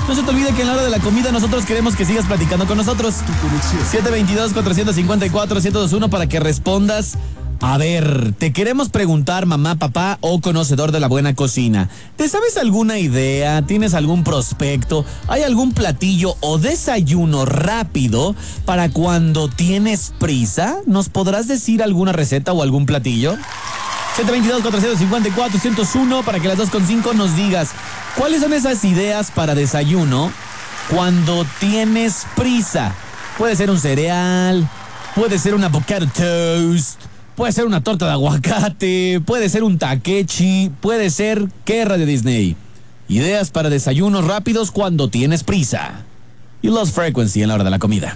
No se te olvide que en la hora de la comida nosotros queremos que sigas platicando con nosotros. 722-454-1021 para que respondas. A ver, te queremos preguntar, mamá, papá o conocedor de la buena cocina. ¿Te sabes alguna idea? ¿Tienes algún prospecto? ¿Hay algún platillo o desayuno rápido para cuando tienes prisa? ¿Nos podrás decir alguna receta o algún platillo? 722-454-1021 para que a las 2:05 nos digas cuáles son esas ideas para desayuno cuando tienes prisa. Puede ser un cereal, puede ser un avocado toast, puede ser una torta de aguacate, puede ser un takechi, puede ser ¿qué, Radio Disney? Ideas para desayunos rápidos cuando tienes prisa. Y Lost Frequency en la hora de la comida.